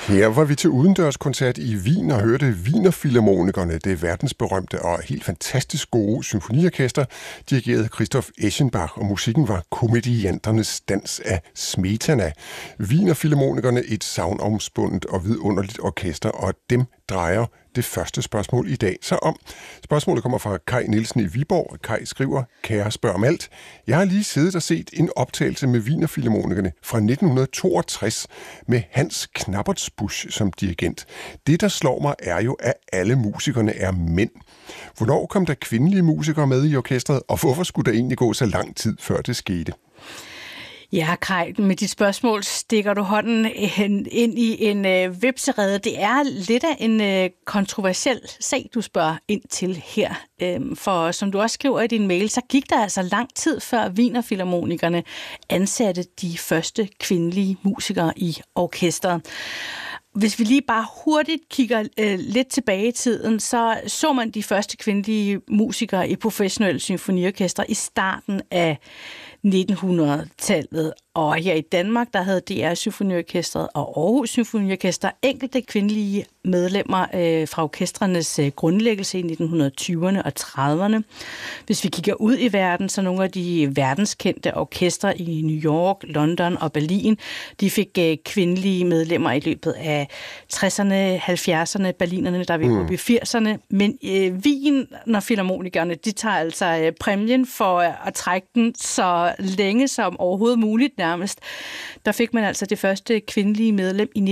Her var vi til udendørskoncert i Wien og hørte Wienerfilharmonikerne, det verdensberømte og helt fantastisk gode symfoniorkester, dirigeret Christoph Eschenbach, og musikken var komedianternes dans af Smetana. Wienerfilharmonikerne, et sagnomspundet og vidunderligt orkester, og dem drejer det første spørgsmål i dag så om. Spørgsmålet kommer fra Kai Nielsen i Viborg. Kai skriver: Kære spørg om alt. Jeg har lige siddet og set en optagelse med Wienerfilharmonikerne fra 1962 med Hans Knappertsbusch som dirigent. Det, der slår mig, er jo, at alle musikerne er mænd. Hvornår kom der kvindelige musikere med i orkestret, og hvorfor skulle der egentlig gå så lang tid, før det skete? Ja, Kai, med dit spørgsmål stikker du hånden ind i en vipserede. Det er lidt af en kontroversiel sag, du spørger ind til her. For som du også skriver i din mail, så gik der altså lang tid før Wienerfilharmonikerne ansatte de første kvindelige musikere i orkestret. Hvis vi lige bare hurtigt kigger lidt tilbage i tiden, så man de første kvindelige musikere i professionelle symfoniorkestre i starten af 1900-tallet. Og her i Danmark, der havde DR Symfoniorkestret og Aarhus Symfoniorkester enkelte kvindelige medlemmer fra orkestrenes grundlæggelse i 1920'erne og 30'erne. Hvis vi kigger ud i verden, så nogle af de verdenskendte orkestre i New York, London og Berlin, de fik kvindelige medlemmer i løbet af 60'erne, 70'erne, berlinerne, der var oppe i 80'erne. Men Wienerfilharmonikerne, de tager altså præmien for at trække den så længe som overhovedet muligt nærmest. Der fik man altså det første kvindelige medlem i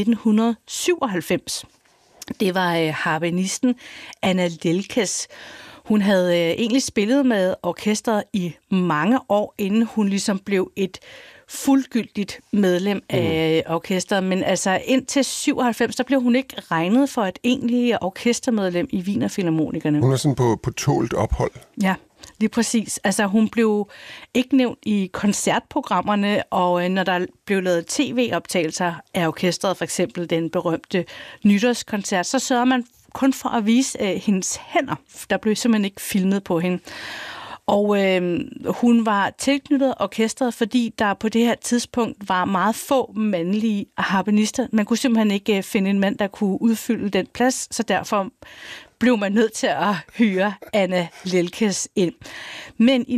1997. Det var harpenisten Anna Lelkes. Hun havde egentlig spillet med orkestret i mange år, inden hun ligesom blev et fuldgyldigt medlem af orkestret. Men altså indtil 97, der blev hun ikke regnet for et egentligt orkestermedlem i Wienerfilharmonikerne. Hun var sådan på tålt ophold. Ja. Lige præcis. Altså, hun blev ikke nævnt i koncertprogrammerne, og når der blev lavet tv-optagelser af orkestret, for eksempel den berømte nytårskoncert, så sørger man kun for at vise hendes hænder. Der blev simpelthen ikke filmet på hende. Og hun var tilknyttet orkestret, fordi der på det her tidspunkt var meget få mandlige harpenister. Man kunne simpelthen ikke finde en mand, der kunne udfylde den plads, så derfor blev man nødt til at hyre Anna Lelkes ind. Men i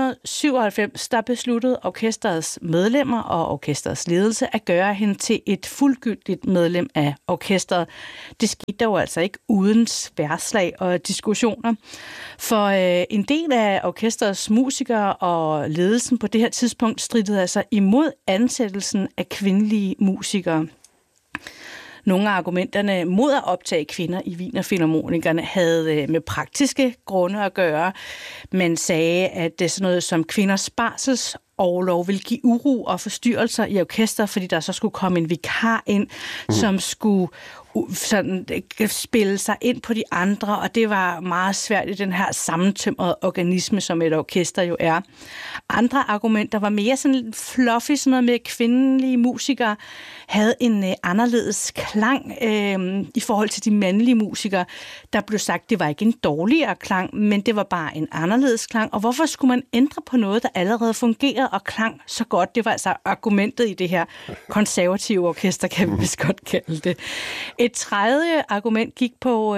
1997, der besluttede orkestrets medlemmer og orkestrets ledelse at gøre hende til et fuldgyldigt medlem af orkestret. Det skete dog altså ikke uden sværslag og diskussioner. For en del af orkestrets musikere og ledelsen på det her tidspunkt stridede altså imod ansættelsen af kvindelige musikere. Nogle af argumenterne mod at optage kvinder i Wienerfilharmonikerne havde med praktiske grunde at gøre. Man sagde, at det er sådan noget som kvinders barselsorlov ville give uro og forstyrrelser i orkester, fordi der så skulle komme en vikar ind, som skulle sådan spille sig ind på de andre, og det var meget svært i den her sammentømrede organisme, som et orkester jo er. Andre argumenter var mere sådan fluffy, sådan noget med, at kvindelige musikere havde en anderledes klang i forhold til de mandlige musikere. Der blev sagt, at det var ikke en dårligere klang, men det var bare en anderledes klang. Og hvorfor skulle man ændre på noget, der allerede fungerede og klang så godt? Det var altså argumentet i det her konservative orkester, kan vi vist godt kalde det. Et tredje argument gik på,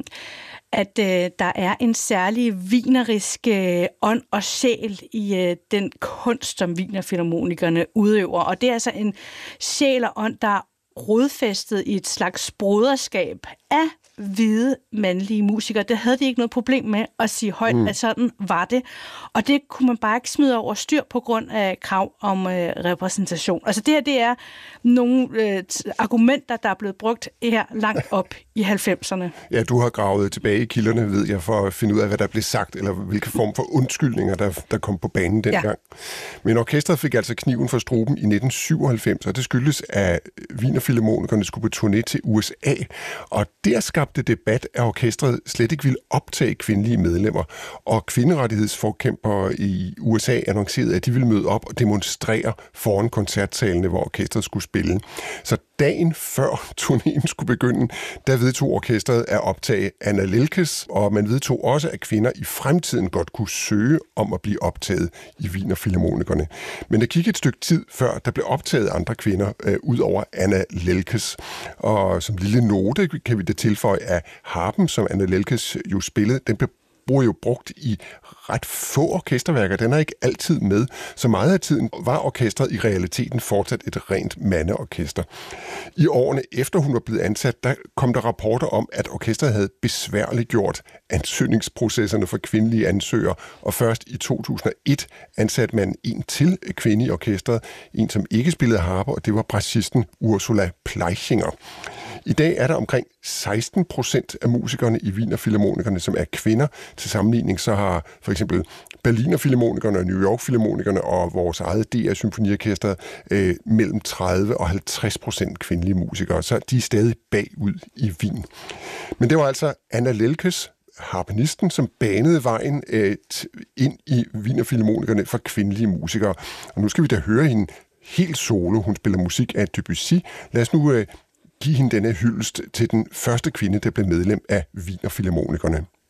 at der er en særlig wienerisk ånd og sjæl i den kunst, som Wienerfilharmonikerne udøver. Og det er altså en sjæl og ånd, der er rodfæstet i et slags broderskab af hvide mandlige musikere. Det havde de ikke noget problem med at sige højt, at sådan var det. Og det kunne man bare ikke smide over styr på grund af krav om repræsentation. Altså det her, det er nogle argumenter, der er blevet brugt her langt op i 90'erne. Ja, du har gravet tilbage i kilderne, ved jeg, for at finde ud af, hvad der blev sagt, eller hvilke form for undskyldninger, der kom på banen dengang. Ja. Men orkestret fik altså kniven for struben i 1997, og det skyldes, at Wienerfilharmonikerne skulle på turné til USA, og der skabte debat, at orkestret slet ikke ville optage kvindelige medlemmer, og kvinderettighedsforkæmpere i USA annoncerede, at de ville møde op og demonstrere foran koncertsalene, hvor orkestret skulle spille. Så dagen før turnéen skulle begynde, der vedtog orkestret at optage Anna Lelkes, og man vedtog også, at kvinder i fremtiden godt kunne søge om at blive optaget i Wienerfilharmonikerne. Men der gik et stykke tid før, der blev optaget andre kvinder ud over Anna Lelkes. Og som lille note kan vi da tilføje, at harpen, som Anna Lelkes jo spillede, den blev brugt i ret få orkesterværker. Den er ikke altid med. Så meget af tiden var orkestret i realiteten fortsat et rent mandeorkester. I årene efter hun var blevet ansat, der kom der rapporter om, at orkestret havde besværligt gjort ansøgningsprocesserne for kvindelige ansøgere, og først i 2001 ansatte man en til kvinde i orkestret, en som ikke spillede harpe, og det var brassisten Ursula Pleichinger. I dag er der omkring 16% af musikerne i Wienerfilharmonikerne, som er kvinder. Til sammenligning så har for eksempel Berlinerfilharmonikerne og New York-filharmonikerne og vores eget DR-symfoniorkester mellem 30 og 50% kvindelige musikere, så de er stadig bagud i Wien. Men det var altså Anna Lelkes, harpenisten, som banede vejen ind i Wienerfilharmonikerne for kvindelige musikere. Og nu skal vi da høre hende helt solo. Hun spiller musik af Debussy. Lad os nu give hende denne hyldest til den første kvinde, der blev medlem af Wienerfilharmonikerne.